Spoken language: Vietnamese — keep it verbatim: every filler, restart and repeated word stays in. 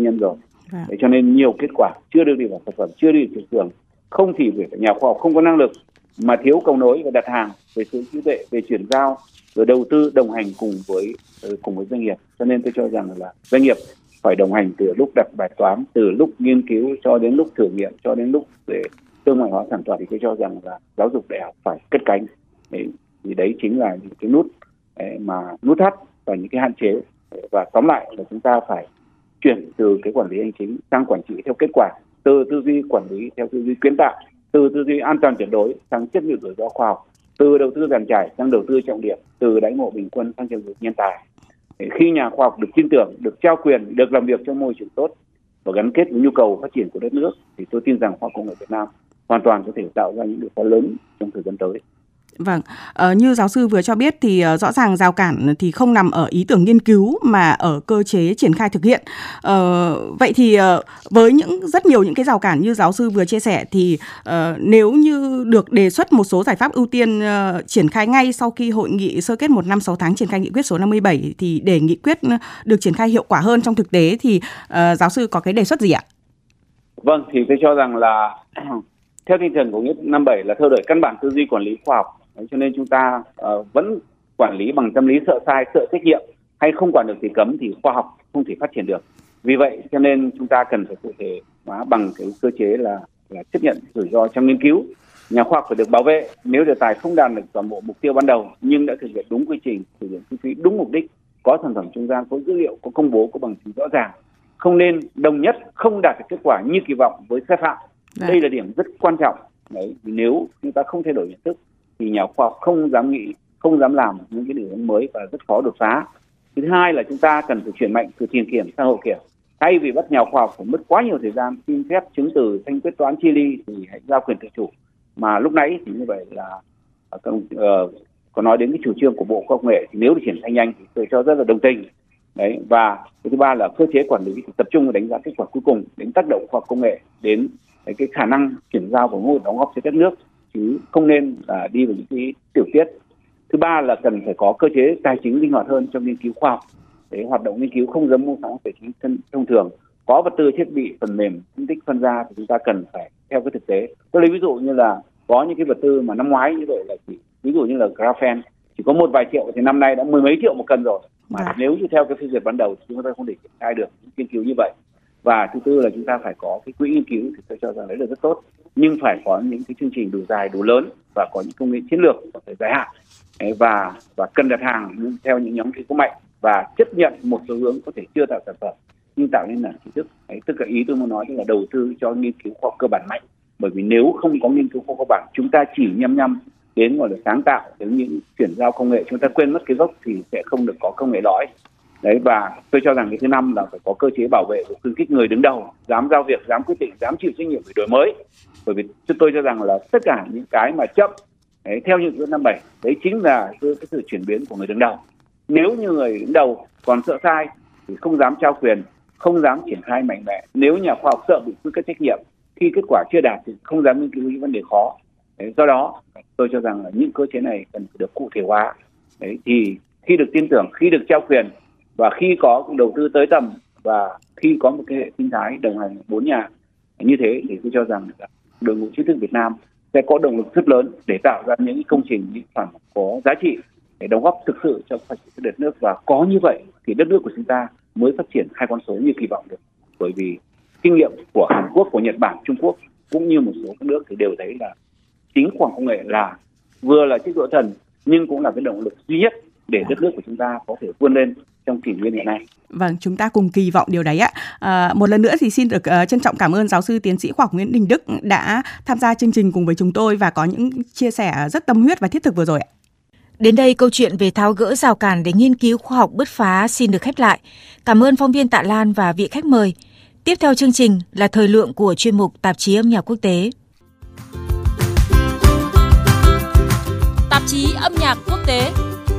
nhân rồi. Để cho nên nhiều kết quả chưa được đi vào sản phẩm, chưa đi vào thị trường, không chỉ về nhà khoa học không có năng lực mà thiếu cầu nối và đặt hàng về sự trí tuệ, về chuyển giao, rồi đầu tư đồng hành cùng với cùng với doanh nghiệp. Cho nên tôi cho rằng là doanh nghiệp phải đồng hành từ lúc đặt bài toán, từ lúc nghiên cứu cho đến lúc thử nghiệm, cho đến lúc để thương mại hóa sản phẩm. Thì tôi cho rằng là giáo dục đại học phải cất cánh. Đấy, thì đấy chính là những cái nút mà nút thắt và những cái hạn chế. Và tóm lại là chúng ta phải chuyển từ cái quản lý hành chính sang quản trị theo kết quả, từ tư duy quản lý theo tư duy kiến tạo, từ tư duy an toàn tuyệt đối sang chất lượng rủi ro khoa học, từ đầu tư dàn trải sang đầu tư trọng điểm, từ đãi ngộ bình quân sang trợ giúp nhân tài. Khi nhà khoa học được tin tưởng, được trao quyền, được làm việc trong môi trường tốt và gắn kết với nhu cầu phát triển của đất nước, thì tôi tin rằng khoa học công nghệ Việt Nam hoàn toàn có thể tạo ra những đột phá lớn trong thời gian tới. Vâng, ờ, như giáo sư vừa cho biết thì uh, rõ ràng rào cản thì không nằm ở ý tưởng nghiên cứu mà ở cơ chế triển khai thực hiện. Ờ, vậy thì uh, với những rất nhiều những cái rào cản như giáo sư vừa chia sẻ thì uh, nếu như được đề xuất một số giải pháp ưu tiên uh, triển khai ngay sau khi hội nghị sơ kết một năm sáu tháng triển khai nghị quyết số năm mươi bảy thì để nghị quyết được triển khai hiệu quả hơn trong thực tế thì uh, giáo sư có cái đề xuất gì ạ? Vâng, thì tôi cho rằng là theo tinh thần của nghị quyết năm mươi bảy là theo đuổi căn bản tư duy quản lý khoa học. Đấy, cho nên chúng ta uh, vẫn quản lý bằng tâm lý sợ sai, sợ trách nhiệm, hay không quản được thì cấm thì khoa học không thể phát triển được. Vì vậy cho nên chúng ta cần phải cụ thể hóa bằng cái cơ chế là, là chấp nhận rủi ro trong nghiên cứu. Nhà khoa học phải được bảo vệ nếu đề tài không đạt được toàn bộ mục tiêu ban đầu nhưng đã thực hiện đúng quy trình, sử dụng chi phí đúng mục đích, có sản phẩm trung gian, có dữ liệu, có công bố, có bằng chứng rõ ràng. Không nên đồng nhất không đạt được kết quả như kỳ vọng với sai phạm. Đấy. Đây là điểm rất quan trọng. Đấy, nếu chúng ta không thay đổi nhận thức thì nhà khoa học không dám nghĩ, không dám làm những cái điều mới và rất khó đột phá. Thứ hai là chúng ta cần phải chuyển mạnh từ tiền kiểm sang hậu kiểm. Thay vì bắt nhà khoa học phải mất quá nhiều thời gian xin phép, chứng từ, thanh quyết toán chi ly thì hãy giao quyền tự chủ. Mà lúc nãy thì như vậy là uh, có nói đến cái chủ trương của Bộ Khoa học Công nghệ thì nếu được triển khai nhanh thì tôi cho rất là đồng tình. Đấy, và cái thứ ba là cơ chế quản lý thì tập trung vào đánh giá kết quả cuối cùng, đến tác động khoa học công nghệ, đến cái, cái khả năng chuyển giao của ngôi đóng góp cho đất nước, chứ không nên là đi vào những cái tiểu tiết. Thứ ba là cần phải có cơ chế tài chính linh hoạt hơn trong nghiên cứu khoa học. Để hoạt động nghiên cứu không giống mua sắm tài chính thông thường, có vật tư thiết bị, phần mềm, phân tích phân ra thì chúng ta cần phải theo cái thực tế. Tôi lấy ví dụ như là có những cái vật tư mà năm ngoái như vậy là chỉ ví dụ như là graphene chỉ có một vài triệu thì năm nay đã mười mấy triệu một cân rồi. Mà à. nếu như theo cái phê duyệt ban đầu thì chúng ta không thể triển khai được những nghiên cứu như vậy. Và thứ tư là chúng ta phải có cái quỹ nghiên cứu thì tôi cho rằng đấy là rất tốt, nhưng phải có những cái chương trình đủ dài, đủ lớn và có những công nghệ chiến lược có thể dài hạn, và và cần đặt hàng theo những nhóm nghiên cứu mạnh và chấp nhận một số hướng có thể chưa tạo sản phẩm nhưng tạo nên là trí thức. Đấy, tức là ý tôi muốn nói là đầu tư cho nghiên cứu khoa học cơ bản mạnh, bởi vì nếu không có nghiên cứu khoa học cơ bản chúng ta chỉ nhăm nhăm đến gọi là sáng tạo, đến những chuyển giao công nghệ, chúng ta quên mất cái gốc thì sẽ không được có công nghệ lõi. Đấy, và tôi cho rằng cái thứ năm là phải có cơ chế bảo vệ và khuyến khích người đứng đầu dám giao việc, dám quyết định, dám chịu trách nhiệm về đổi mới. Bởi vì tôi cho rằng là tất cả những cái mà chậm đấy, theo những cái năm bảy đấy chính là cái sự chuyển biến của người đứng đầu. Nếu như người đứng đầu còn sợ sai thì không dám trao quyền, không dám triển khai mạnh mẽ. Nếu nhà khoa học sợ bị quy kết trách nhiệm khi kết quả chưa đạt thì không dám nghiên cứu những vấn đề khó. Đấy, do đó tôi cho rằng là những cơ chế này cần phải được cụ thể hóa. Đấy, thì khi được tin tưởng, khi được trao quyền và khi có đầu tư tới tầm và khi có một cái hệ sinh thái đồng hành bốn nhà như thế thì tôi cho rằng là đội ngũ trí thức Việt Nam sẽ có động lực rất lớn để tạo ra những công trình, những sản phẩm có giá trị để đóng góp thực sự cho phát triển đất nước. Và có như vậy thì đất nước của chúng ta mới phát triển hai con số như kỳ vọng được. Bởi vì kinh nghiệm của Hàn Quốc, của Nhật Bản, Trung Quốc cũng như một số các nước thì đều thấy là chính khoa học công nghệ là vừa là chiếc đũa thần nhưng cũng là cái động lực duy nhất để đất nước của chúng ta có thể vươn lên trong kỷ nguyên hiện nay. Vâng, chúng ta cùng kỳ vọng điều đấy ạ. À, một lần nữa thì xin được uh, trân trọng cảm ơn giáo sư tiến sĩ khoa học Nguyễn Đình Đức đã tham gia chương trình cùng với chúng tôi và có những chia sẻ rất tâm huyết và thiết thực vừa rồi ạ. Đến đây câu chuyện về tháo gỡ rào cản để nghiên cứu khoa học bứt phá xin được khép lại. Cảm ơn phóng viên Tạ Lan và vị khách mời. Tiếp theo chương trình là thời lượng của chuyên mục Tạp chí âm nhạc quốc tế. Tạp chí âm nhạc quốc tế.